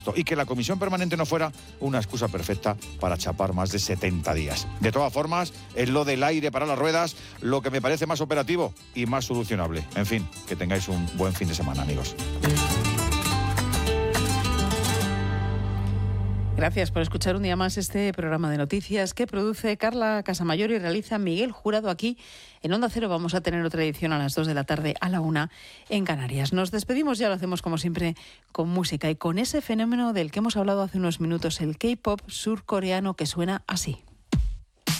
y que la comisión permanente no fuera una excusa perfecta para chapar más de 70 días. De todas formas, es lo del aire para las ruedas lo que me parece más operativo y más solucionable. En fin, que tengáis un buen fin de semana, amigos. Gracias por escuchar un día más este programa de noticias que produce Carla Casamayor y realiza Miguel Jurado aquí en Onda Cero. Vamos a tener otra edición a las 2 de la tarde, a la 1 en Canarias. Nos despedimos, ya lo hacemos como siempre con música y con ese fenómeno del que hemos hablado hace unos minutos, el K-pop surcoreano, que suena así.